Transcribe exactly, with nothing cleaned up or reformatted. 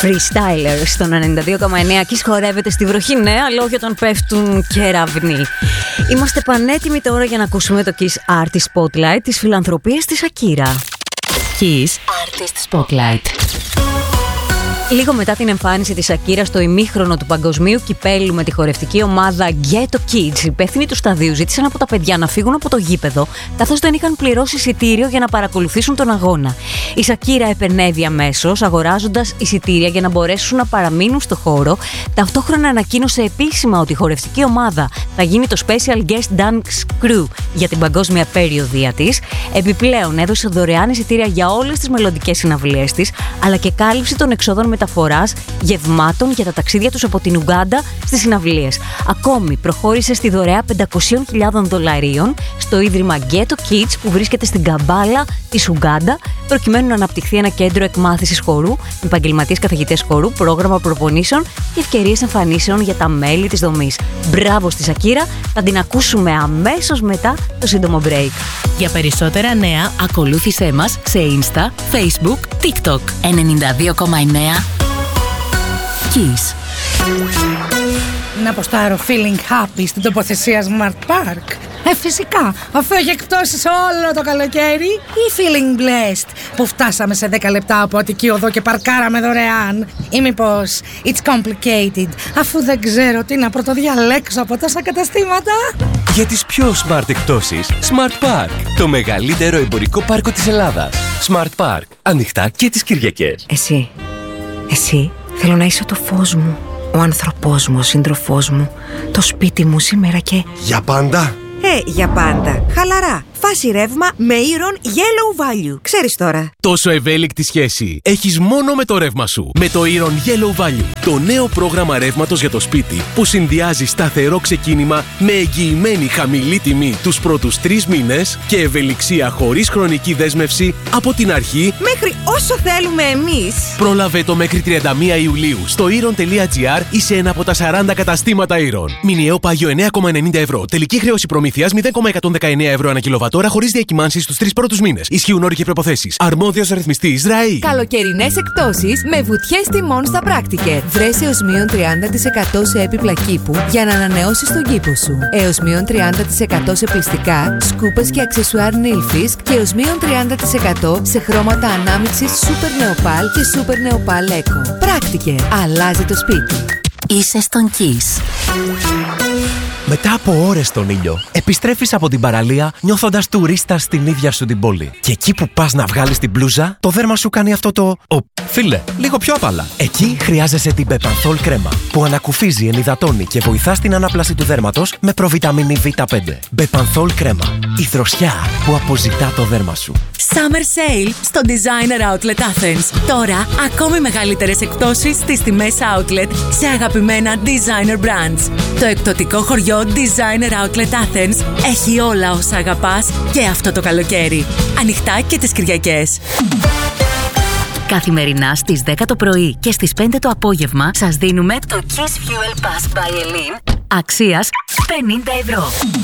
Freestyler στον ενενήντα δύο κόμμα εννέα. Κι χορεύεται στη βροχή, ναι, αλλά όχι όταν πέφτουν κεραυνοί. Είμαστε πανέτοιμοι τώρα για να ακούσουμε το Kiss Artist Spotlight της φιλανθρωπίας της Ακύρα. Kiss Artist Spotlight. Λίγο μετά την εμφάνιση της Ακύρα στο ημίχρονο του παγκοσμίου κυπέλλου με τη χορευτική ομάδα Ghetto Kids, οι υπεύθυνοι του σταδίου ζήτησαν από τα παιδιά να φύγουν από το γήπεδο, καθώς δεν είχαν πληρώσει εισιτήριο για να παρακολουθήσουν τον αγώνα. Η Ακύρα επενέβη αμέσως, αγοράζοντας εισιτήρια για να μπορέσουν να παραμείνουν στο χώρο. Ταυτόχρονα ανακοίνωσε επίσημα ότι η χορευτική ομάδα θα γίνει το Special Guest Dance Crew για την παγκόσμια περιοδία της. Επιπλέον, έδωσε δωρεάν εισιτήρια για όλες τις μελλοντικές συναυλίες της, αλλά και κάλυψη των εξόδων μεταφοράς γευμάτων για τα ταξίδια τους από την Ουγκάντα στις συναυλίες. Ακόμη, προχώρησε στη δωρεά πεντακόσιες χιλιάδες δολαρίων στο ίδρυμα Ghetto Kids που βρίσκεται στην Καμπάλα της Ουγκάντα, προκειμένου να αναπτυχθεί ένα κέντρο εκμάθησης χορού, επαγγελματίες καθηγητές χορού, πρόγραμμα προπονήσεων και ευκαιρίες εμφανίσεων για τα μέλη της δομής. Μπράβο στη Ακύρα, θα την ακούσουμε αμέσως μετά το σύντομο break. Για περισσότερα νέα, ακολούθησέ μας σε Insta, Facebook, TikTok. ενενήντα δύο κόμμα εννέα Kiss. Να αποστάρω feeling happy στην τοποθεσία Smart Park. Ε, φυσικά, αφού έχει εκπτώσεις όλο το καλοκαίρι, ή feeling blessed που φτάσαμε σε δέκα λεπτά από Αττική Οδό και παρκάραμε δωρεάν, ή μήπως it's complicated αφού δεν ξέρω τι να πρωτοδιαλέξω από τόσα καταστήματα. Για τις πιο smart εκπτώσεις, Smart Park, το μεγαλύτερο εμπορικό πάρκο της Ελλάδας. Smart Park, ανοιχτά και τις Κυριακές. Εσύ, εσύ θέλω να είσαι το φως μου, ο άνθρωπός μου, ο σύντροφός μου, το σπίτι μου σήμερα και... Για πάντα! Ε, για πάντα. Χαλαρά. Φάση ρεύμα με Iron Yellow Value. Ξέρεις τώρα. Τόσο ευέλικτη σχέση έχεις μόνο με το ρεύμα σου. Με το Iron Yellow Value. Το νέο πρόγραμμα ρεύματος για το σπίτι που συνδυάζει σταθερό ξεκίνημα με εγγυημένη χαμηλή τιμή τους πρώτους τρεις μήνες και ευελιξία χωρίς χρονική δέσμευση από την αρχή μέχρι όσο θέλουμε εμείς. Πρόλαβε το μέχρι τριάντα μία Ιουλίου στο iron.gr ή σε ένα από τα σαράντα καταστήματα Iron. Μηνιαίο πάγιο εννέα κόμμα ενενήντα ευρώ. Τελική χρέωση προμήθειας μηδέν κόμμα εκατόν δεκαεννέα ευρώ ανά κιλοβατόρα χωρίς διακυμάνσεις στους τρεις πρώτους μήνες. Ισχύουν όροι και προϋποθέσεις. Αρμόδιος ρυθμιστής ΡΑΗ. Καλοκαιρινές εκπτώσεις με βουτιές τιμών στα Πράκτικερ. Βρες έως μείον τριάντα τοις εκατό σε έπιπλα κήπου για να ανανεώσεις τον κήπο σου. Έως μείον τριάντα τοις εκατό σε πλυστικά, σκούπες και αξεσουάρ Nilfisk και έως μείον τριάντα τοις εκατό σε χρώματα ανάμειξης Super Neopal και Super Neopal Eco. Πράκτικερ. Αλλάζει το σπίτι. Είσαι στον Kiss. Μετά από ώρες στον ήλιο, επιστρέφεις από την παραλία νιώθοντας τουρίστας στην ίδια σου την πόλη. Και εκεί που πας να βγάλεις την μπλούζα, το δέρμα σου κάνει αυτό το... Ο, φίλε, λίγο πιο απαλά. Εκεί χρειάζεσαι την Bepanthol κρέμα, που ανακουφίζει, ενυδατώνει και βοηθά στην ανάπλαση του δέρματος με προβιταμίνη βι πέντε. Bepanthol κρέμα. Η δροσιά που αποζητά το δέρμα σου. Summer Sale στο Designer Outlet Athens. Τώρα, ακόμη μεγαλύτερες εκπτώσεις στις τιμές Outlet σε αγαπημένα Designer Brands. Το εκπτωτικό χωριό Designer Outlet Athens έχει όλα όσα αγαπάς και αυτό το καλοκαίρι. Ανοιχτά και τις Κυριακές. Καθημερινά στις δέκα το πρωί και στις πέντε το απόγευμα σας δίνουμε το Kiss Fuel Pass by Elin αξίας πενήντα ευρώ.